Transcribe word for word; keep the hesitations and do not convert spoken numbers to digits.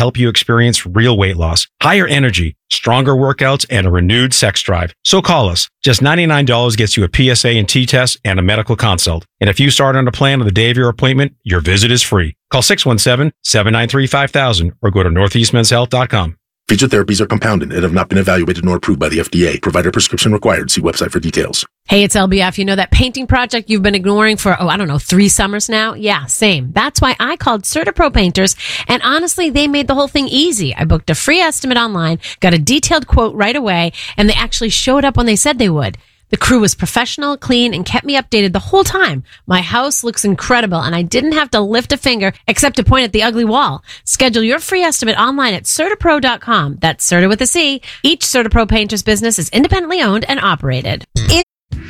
help you experience real weight loss, higher energy, stronger workouts, and a renewed sex drive. So call us. Just ninety-nine dollars gets you a P S A and T test and a medical consult. And if you start on a plan on the day of your appointment, your visit is free. Call six one seven, seven nine three, five thousand or go to northeast men's health dot com. Featured therapies are compounded and have not been evaluated nor approved by the F D A. Provider prescription required. See website for details. Hey, it's L B F. You know that painting project you've been ignoring for, oh, I don't know, three summers now? Yeah, same. That's why I called CertaPro Painters, and honestly, they made the whole thing easy. I booked a free estimate online, got a detailed quote right away, and they actually showed up when they said they would. The crew was professional, clean, and kept me updated the whole time. My house looks incredible, and I didn't have to lift a finger except to point at the ugly wall. Schedule your free estimate online at Certa Pro dot com. That's Certa with a C. Each CertaPro Painters business is independently owned and operated. In